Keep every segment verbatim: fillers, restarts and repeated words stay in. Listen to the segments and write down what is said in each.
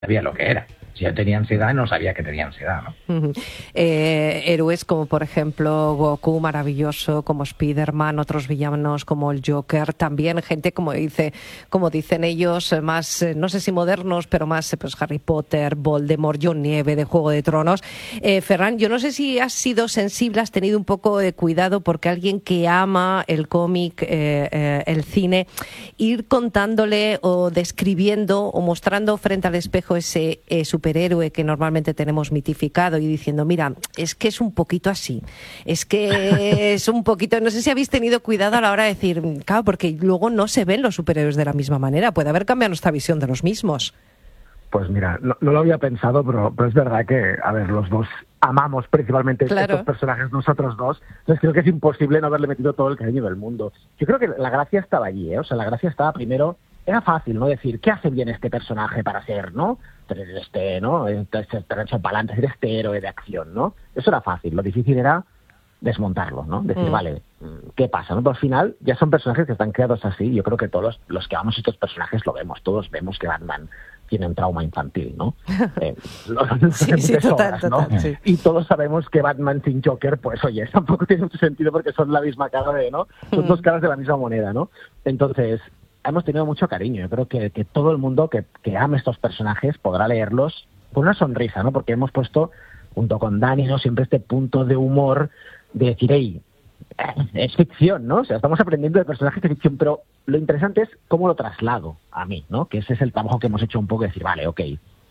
sabía lo que era. Si yo tenía ansiedad, no sabía que tenía ansiedad, ¿no? Uh-huh. Eh, héroes como, por ejemplo, Goku, maravilloso, como Spider-Man, otros villanos como el Joker, también gente, como dice, como dicen ellos, más, no sé si modernos, pero más pues Harry Potter, Voldemort, John Nieve, de Juego de Tronos. Eh, Ferran, yo no sé si has sido sensible, has tenido un poco de cuidado, porque alguien que ama el cómic, eh, eh, el cine, ir contándole o describiendo o mostrando frente al espejo ese eh, superhéroe que normalmente tenemos mitificado y diciendo, mira, es que es un poquito así, es que es un poquito, no sé si habéis tenido cuidado a la hora de decir, claro, porque luego no se ven los superhéroes de la misma manera, puede haber cambiado nuestra visión de los mismos. Pues mira, no, no lo había pensado, pero, pero es verdad que, a ver, los dos amamos principalmente claro. estos personajes, nosotros dos, entonces creo que es imposible no haberle metido todo el cariño del mundo. Yo creo que la gracia estaba allí, ¿eh? O sea, la gracia estaba primero, era fácil, ¿no? Decir, ¿qué hace bien este personaje para ser, ¿no? Este, ¿no? Este, este, este para adelante, ser este héroe de acción, ¿no? Eso era fácil, lo difícil era desmontarlo, ¿no? Decir, mm. vale, ¿qué pasa? ¿no? Pero al final ya son personajes que están creados así, yo creo que todos los, los que amamos estos personajes lo vemos, todos vemos que Batman tiene un trauma infantil, ¿no? Eh, lo, sí, sí, total, horas, ¿no? total, sí. Y todos sabemos que Batman sin Joker, pues oye, tampoco tiene mucho sentido porque son la misma cara de, ¿no? Son mm. dos caras de la misma moneda, ¿no? Entonces, hemos tenido mucho cariño. Yo creo que, que todo el mundo que, que ame estos personajes podrá leerlos con una sonrisa, ¿no? Porque hemos puesto, junto con Dani, ¿no? Siempre este punto de humor de decir, hey, es ficción, ¿no? O sea, estamos aprendiendo de personajes de ficción, pero lo interesante es cómo lo traslado a mí, ¿no? Que ese es el trabajo que hemos hecho un poco, de decir, vale, ok,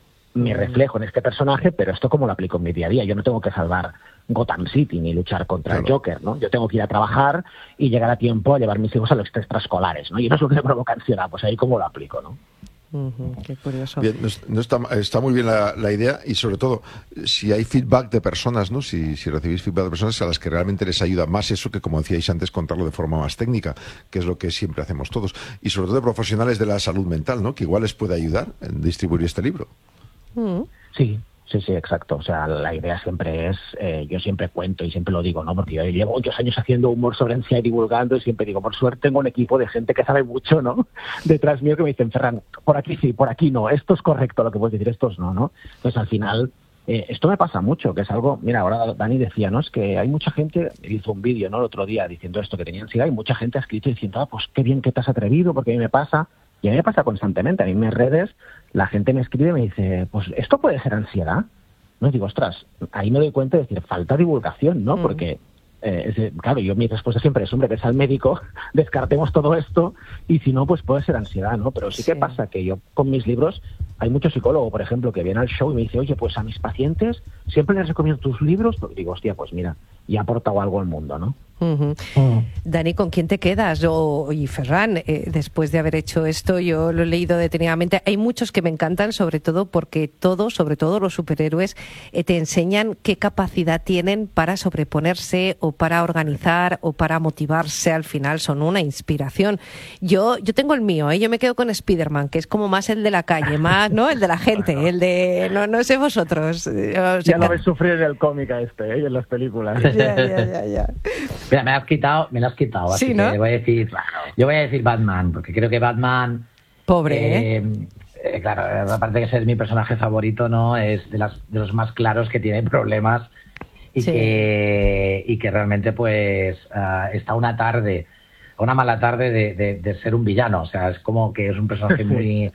me reflejo en este personaje, pero esto cómo lo aplico en mi día a día. Yo no tengo que salvar Gotham City ni luchar contra claro. el Joker, ¿no? Yo tengo que ir a trabajar y llegar a tiempo a llevar a mis hijos a los extraescolares, ¿no? Y eso es lo que me provoca ansiedad, pues ahí cómo lo aplico, ¿no? Uh-huh, qué curioso. Bien, no, no está, está muy bien la, la idea y sobre todo si hay feedback de personas, ¿no? Si, si recibís feedback de personas a las que realmente les ayuda más eso que, como decíais antes, contarlo de forma más técnica, que es lo que siempre hacemos todos, y sobre todo de profesionales de la salud mental, ¿no? Que igual les puede ayudar en distribuir este libro. Uh-huh. Sí. Sí, sí, exacto. O sea, la idea siempre es, eh, yo siempre cuento y siempre lo digo, ¿no? Porque yo llevo muchos años haciendo humor sobre ansiedad y divulgando y siempre digo, por suerte tengo un equipo de gente que sabe mucho, ¿no? Detrás mío que me dicen, Ferran, por aquí sí, por aquí no, esto es correcto lo que puedes decir, esto no, ¿no? Entonces al final, eh, esto me pasa mucho, que es algo, mira, ahora Dani decía, ¿no? Es que hay mucha gente, hizo un vídeo, ¿no? El otro día diciendo esto, que tenía ansiedad y mucha gente ha escrito diciendo, ah, pues qué bien que te has atrevido, porque a mí me pasa. Y a mí me pasa constantemente, a mí en mis redes la gente me escribe y me dice, pues esto puede ser ansiedad. No, y digo, ostras, ahí me doy cuenta de decir, falta divulgación, ¿no? Mm. Porque, eh, es, claro, yo mi respuesta siempre es, hombre, ves al médico, descartemos todo esto, y si no, pues puede ser ansiedad, ¿no? Pero sí, sí que pasa que yo con mis libros, hay mucho psicólogo, por ejemplo, que viene al show y me dice, oye, pues a mis pacientes siempre les recomiendo tus libros, y digo, hostia, pues mira, y ha aportado algo al mundo, ¿no? Uh-huh. Uh-huh. Dani, ¿con quién te quedas? O, y Ferran, eh, después de haber hecho esto, yo lo he leído detenidamente. Hay muchos que me encantan, sobre todo porque todos, sobre todo los superhéroes, eh, te enseñan qué capacidad tienen para sobreponerse o para organizar o para motivarse. Al final son una inspiración. Yo yo tengo el mío, ¿eh? Yo me quedo con Spider-Man, que es como más el de la calle, más, ¿no? El de la gente, bueno. el de... No, no sé vosotros. Os ya lo ves sufrir en el cómic a este, ¿eh? Y en las películas. Ya, ya, ya, ya. Mira, me has quitado, me lo has quitado, así sí, ¿no? que voy a decir, claro, yo voy a decir Batman, porque creo que Batman, pobre, eh, ¿eh? eh claro, aparte de ser mi personaje favorito, no, es de las de los más claros que tiene problemas y sí. que y que realmente pues uh, está una tarde, una mala tarde de, de, de ser un villano, o sea, es como que es un personaje muy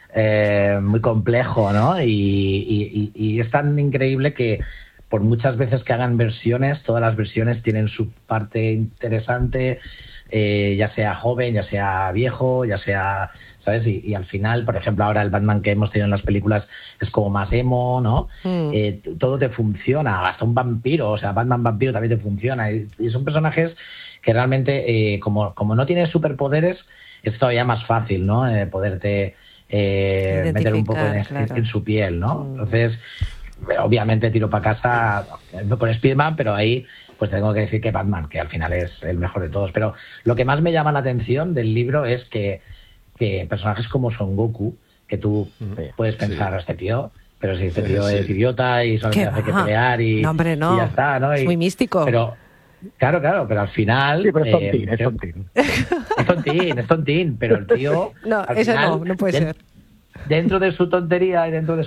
eh, muy complejo, ¿no? Y, y, y, y es tan increíble que por muchas veces que hagan versiones, todas las versiones tienen su parte interesante, eh, ya sea joven, ya sea viejo, ya sea, ¿sabes? Y, y al final, por ejemplo, ahora el Batman que hemos tenido en las películas es como más emo, ¿no? Mm. Eh, todo te funciona, hasta un vampiro, o sea, Batman vampiro también te funciona. Y, y son personajes que realmente, eh, como, como no tienen superpoderes, es todavía más fácil, ¿no? Eh, poderte eh, meter un poco en, claro. en su piel, ¿no? Mm. Entonces... Obviamente tiro para casa con Spider-Man, pero ahí pues tengo que decir que Batman, que al final es el mejor de todos. Pero lo que más me llama la atención del libro es que, que personajes como Son Goku, que tú sí, puedes pensar, sí. este tío, pero si este tío sí, es sí. idiota y solo hace que pelear y, no, hombre, no. y ya está, ¿no? Y, es muy místico. Pero, claro, claro, pero al final... Sí, pero es tontín, eh, es tontín. Es tontín, es tontín, pero el tío... No, eso final, no, no puede den, ser. dentro de su tontería y dentro de